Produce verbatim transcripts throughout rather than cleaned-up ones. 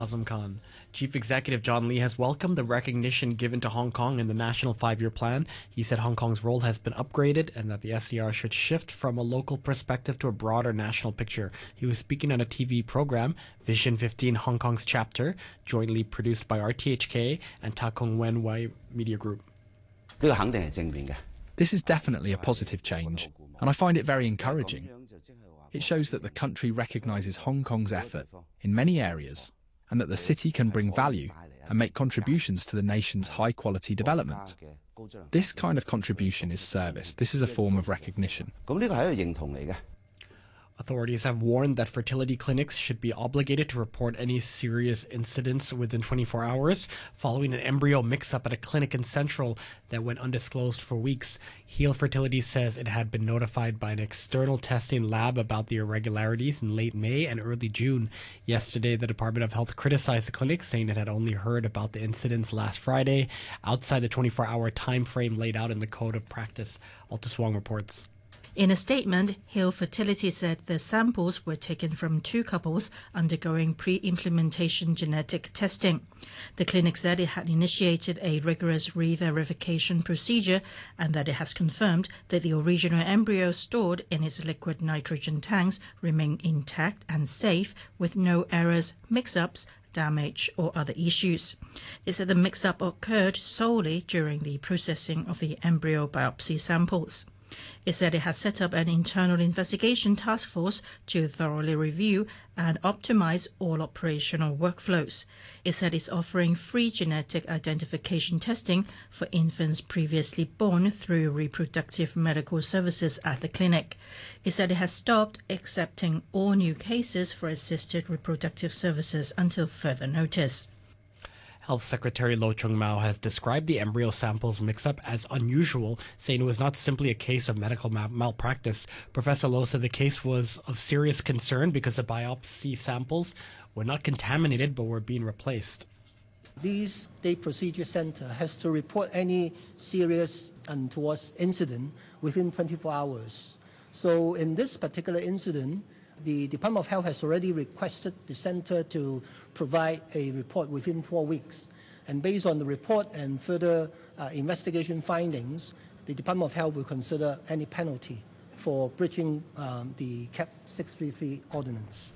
Azam Khan. Chief Executive John Lee has welcomed the recognition given to Hong Kong in the National Five-Year Plan. He said Hong Kong's role has been upgraded and that the S C R should shift from a local perspective to a broader national picture. He was speaking on a T V program, Vision fifteen Hong Kong's chapter, jointly produced by R T H K and Ta Kung Wen Wai Media Group. This is definitely a positive change, and I find it very encouraging. It shows that the country recognises Hong Kong's effort in many areas, and that the city can bring value and make contributions to the nation's high-quality development. This kind of contribution is service. This is a form of recognition. Authorities have warned that fertility clinics should be obligated to report any serious incidents within twenty-four hours following an embryo mix-up at a clinic in Central that went undisclosed for weeks. Heal Fertility says it had been notified by an external testing lab about the irregularities in late May and early June. Yesterday, the Department of Health criticized the clinic, saying it had only heard about the incidents last Friday, outside the twenty-four hour time frame laid out in the Code of Practice. Altus Wong reports. In a statement, Heal Fertility said the samples were taken from two couples undergoing pre-implementation genetic testing. The clinic said it had initiated a rigorous re-verification procedure and that it has confirmed that the original embryo stored in its liquid nitrogen tanks remain intact and safe with no errors, mix-ups, damage or other issues. It said the mix-up occurred solely during the processing of the embryo biopsy samples. It said it has set up an internal investigation task force to thoroughly review and optimize all operational workflows. It said it's offering free genetic identification testing for infants previously born through reproductive medical services at the clinic. It said it has stopped accepting all new cases for assisted reproductive services until further notice. Health Secretary Lo Chung-Mao has described the embryo samples mix-up as unusual, saying it was not simply a case of medical mal- malpractice. Professor Lo said the case was of serious concern because the biopsy samples were not contaminated but were being replaced. This State Procedure Center has to report any serious untoward incident within twenty-four hours. So in this particular incident, the Department of Health has already requested the center to provide a report within four weeks. And based on the report and further uh, investigation findings, the Department of Health will consider any penalty for breaching um, the C A P six thirty-three ordinance.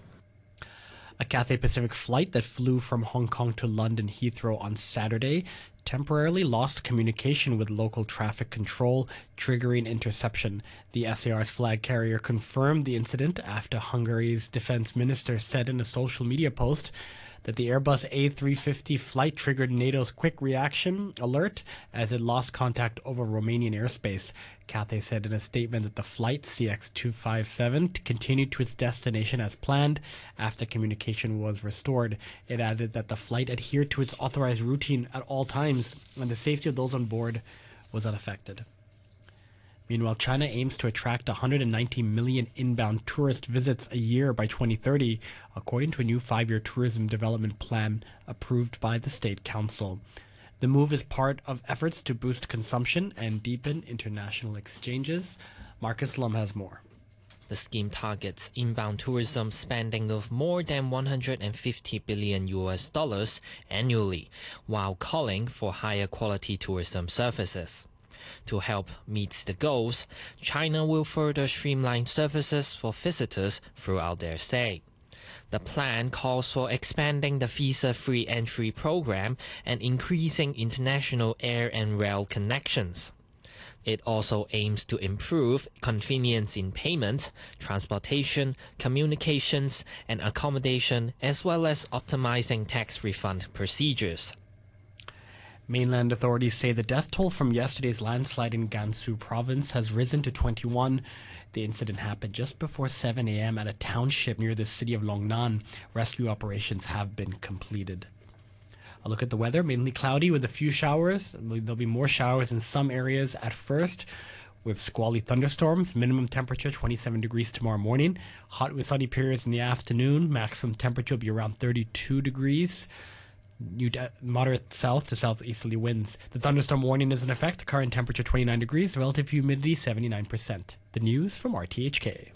A Cathay Pacific flight that flew from Hong Kong to London Heathrow on Saturday temporarily lost communication with local traffic control, triggering interception. The S A R's flag carrier confirmed the incident after Hungary's defense minister said in a social media post that the Airbus A three fifty flight triggered NATO's quick reaction alert as it lost contact over Romanian airspace. Cathay said in a statement that the flight C X two fifty-seven continued to its destination as planned after communication was restored. It added that the flight adhered to its authorized routine at all times and the safety of those on board was unaffected. Meanwhile, China aims to attract one hundred ninety million inbound tourist visits a year by twenty thirty, according to a new five-year tourism development plan approved by the State Council. The move is part of efforts to boost consumption and deepen international exchanges. Marcus Lum has more. The scheme targets inbound tourism spending of more than one hundred fifty billion U S dollars annually, while calling for higher quality tourism services. To help meet the goals, China will further streamline services for visitors throughout their stay. The plan calls for expanding the visa-free entry program and increasing international air and rail connections. It also aims to improve convenience in payment, transportation, communications, and accommodation, as well as optimizing tax refund procedures. Mainland authorities say the death toll from yesterday's landslide in Gansu province has risen to twenty-one. The incident happened just before seven a.m. at a township near the city of Longnan. Rescue operations have been completed. A look at the weather, mainly cloudy with a few showers. There'll be more showers in some areas at first with squally thunderstorms. Minimum temperature twenty-seven degrees tomorrow morning. Hot with sunny periods in the afternoon. Maximum temperature will be around thirty-two degrees. New moderate south to southeasterly winds. The thunderstorm warning is in effect. Current temperature twenty-nine degrees. Relative humidity seventy-nine percent. The news from R T H K.